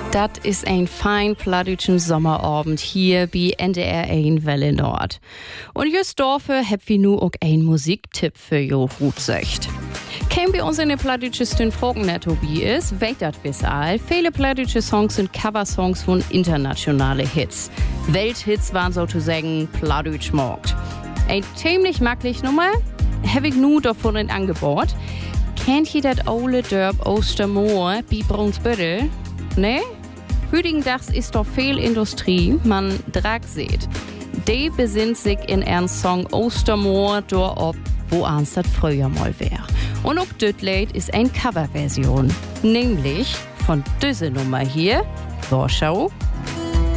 Das ist ein fein plattdütschen Sommerabend hier bei NDR 1 Welle Nord. Und just dafür hab wir nu auch ein Musiktipp für jo Hutsöcht. Kein bei uns in den plattdütschen Fragen nettobi ist, weht dat bis all. Viele plattdütsche Songs sind Coversongs von internationale Hits. Welthits waren sozusagen plattdütsch markt. Ein ziemlich maglich Nummer hab ich nu davon in Angebot. Kennt ihr dat ole Dörp Ostermoor bei Brunsbüttel? Ne? Hüdigendags ist doch viel Industrie, man Drag seht. Die besinnt sich in ihren Song Ostermoor dorop, wo ans dat früher mal wär. Und auch das Lied ist eine Coverversion, nämlich von dieser Nummer hier, Warschau.